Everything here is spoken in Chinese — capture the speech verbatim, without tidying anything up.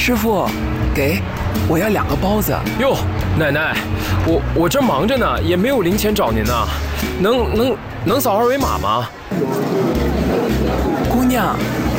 师傅，给，我要两个包子。 哟，奶奶，我我这忙着呢，也没有零钱找您呢，能能能扫二维码吗？ 姑娘，